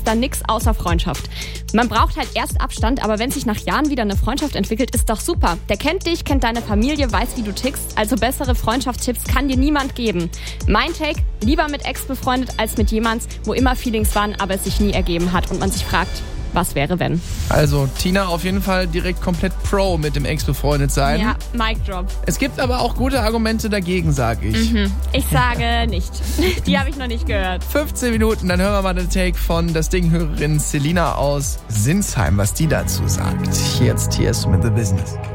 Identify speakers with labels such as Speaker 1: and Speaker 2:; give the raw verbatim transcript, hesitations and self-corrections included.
Speaker 1: ist da nix außer Freundschaft. Man braucht halt erst Abstand, aber wenn sich nach Jahren wieder eine Freundschaft entwickelt, ist doch super. Der kennt dich, kennt deine Familie, weiß, wie du tickst, also bessere Freundschaftstipps kann dir niemand geben. Mein Take, lieber mit Ex befreundet als mit jemands, wo immer Feelings waren, aber es sich nie ergeben hat und man sich fragt, was wäre, wenn?
Speaker 2: Also, Tina auf jeden Fall direkt komplett pro mit dem Ex befreundet sein.
Speaker 1: Ja, Mic Drop.
Speaker 2: Es gibt aber auch gute Argumente dagegen, sage ich.
Speaker 1: Mhm. Ich sage nicht. Die habe ich noch nicht gehört.
Speaker 2: fünfzehn Minuten, dann hören wir mal den Take von das Ding-Hörerin Selina aus Sinsheim, was die dazu sagt. Hier jetzt T S mit The Business.